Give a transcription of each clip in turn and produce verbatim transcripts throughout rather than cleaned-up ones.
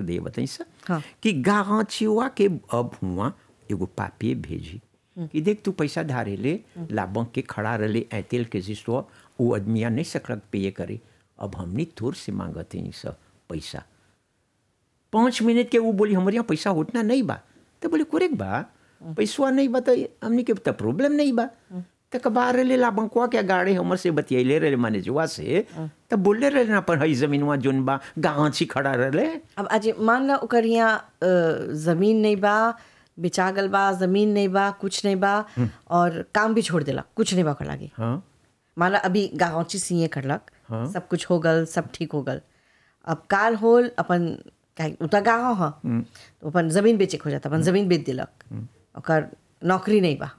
दे बताई सा हाँ। कि गारंटीवा के अब हुआ एगो पापिये भेजी कि देख तू पैसा धारे ले ला बैंक के खड़ा रहे ऐतेल के जिस्तो वो आदमिया नहीं सकलक पे करे अब हमने तोर से मांगते हैं सब पैसा पाँच मिनट के वो बोली हमारे यहाँ पैसा उतना नहीं बा तो बोले करेक्ट बा पैसा नहीं बा तो हमने के तो प्रॉब्लम नहीं बा तो कबार ले ला बंकुआ के गाड़ी हमर से बतियाले रहे माने जुआ से तो बोले रहे ना पर हई जमीनवा जोन बा गांची खड़ा रहे। अब आज मान ला ओकर यहाँ अ, जमीन नहीं बा बेचा गल बा जमीन नहीं बा कुछ नहीं बा और काम भी छोड़ देला कुछ नहीं बा ओकर लागे हाँ मान ला अभी गाँची सीए करलक हाँ। सब कुछ हो गल सब ठीक हो गल अब काल होल अपन काहे उता गाँव ह तो अपन जमीन बेचे हो जाता अपन जमीन बेच दिलक ओकर नौकरी नहीं बा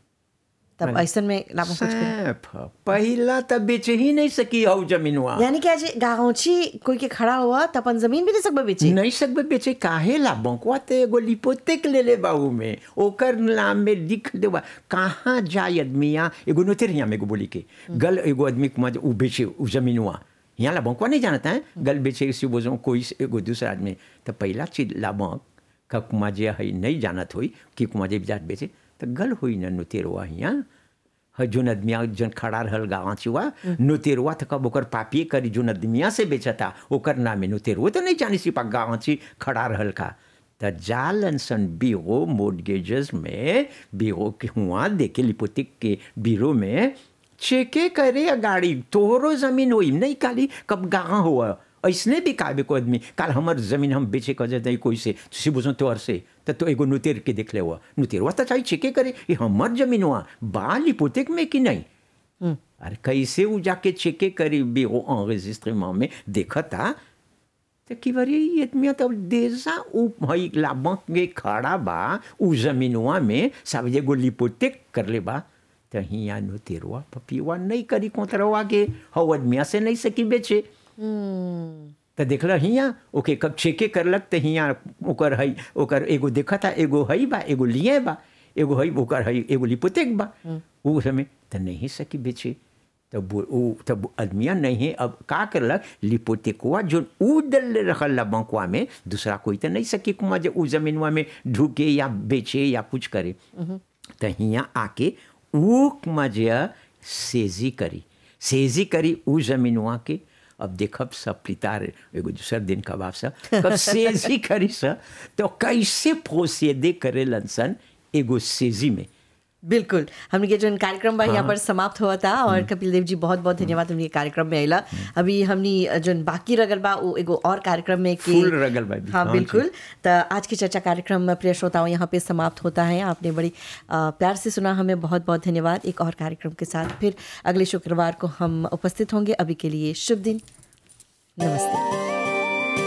तब ऐसन में लाभ कुछ करे सैफ पहला तो बेच ही नहीं सकी हौ जमीनवा यानी कि आज गाँची कोई के खड़ा हुआ तो अपन जमीन भी दे सकबे बेचे नहीं सकबे बेचे काहे ला बंकुआ ते एगो लिपोतेक ले ले बाऊ में ओकर नाम में लिख देवा कहाँ जाए आदमिया एगो नोतेर यहाँ में एगो बोली के गल एगो आदमी कुमा उ बेचे उ जमीनवा यहाँ ला बंकुआ नहीं जानता है गल बेचे इसी बोझो कोई से एगो दूसरा आदमी तो पहला चीज ला बंक का कुमा जे है नहीं जानत हुई कि कुमा जे जात बेचे तो गल हुई ना नोतेरवा यहाँ ह जोन आदमिया जन खड़ा रहल गाँचुआ नोतेरवा तो कब ओकर पापिए करी जोन आदमिया से बेचता ओकर नामे नोतेरवा तो नहीं जानी सिपा गाँची खड़ा रहल का तो जालन सन बीरो मोर्गेजेस में बीरो के हुआ देखे लिपोतिक के बीरो में चेके करे गाड़ी तोहरो जमीन होई नहीं काली कब गाँव हुआ ऐसने भी काबे को आदमी काल हमार जमीन हम बेचे कर जाते कोई से सी बुझो तोर से तो तो एगो नुतेर के देख ले हुआ नुतेरवा तो चाहिए चेके करे ये हमार जमीन हुआ बाल लिपोतेक में कि नहीं अरे कैसे वो जाके चेके करी बीरो एनरेजिस्ट्रेमेंट में देखा था तो कि बारी ये आदमी तो देजा उ भाई लाभ के खड़ा बा उ जमीनवा में सब एगो लिपोतेक कर ले बा तो हिया नुतेरवा पपीवा नहीं करी कोतरवा के हौ आदमिया से नहीं सकी बेचे तो देखल हियाँ ओके कब चेके करलक तो हियाँ ओकर हई ओकर एगो देखा था एगो हई बा एगो लिए बा एगो हई ओकर हई एगो लिपोतेक बा वो समय तो नहीं सकी बेचे तब वो तब आदमिया नहीं है अब का करलक लिपोतेकवा जो ऊ दल रखल बंकुआ में दूसरा कोई तो नहीं सकी कुमा जो उ जमीनवा में ढूके या बेचे या कुछ करे तो हियाँ आके ऊ कुमा जे सेजी करी सेजी करी उ जमीनवा के अब देखब सब प्रीतार एगो दूसर दिन कबाब सा कब सेजी करी सा तो कैसे प्रोसीदे करे लंसन एगो सेजी में बिल्कुल हमने के जो कार्यक्रम बा यहाँ पर समाप्त हुआ था और कपिल देव जी बहुत बहुत धन्यवाद हमने कार्यक्रम में आइला अभी हमने जो बाकी रगल बा वो एगो और कार्यक्रम में के फुल रगल बा हाँ बिल्कुल तो आज की चर्चा कार्यक्रम प्रिय श्रोताओं यहाँ पे समाप्त होता है आपने बड़ी आ, प्यार से सुना हमें बहुत बहुत धन्यवाद एक और कार्यक्रम के साथ फिर अगले शुक्रवार को हम उपस्थित होंगे अभी के लिए शुभ दिन नमस्ते।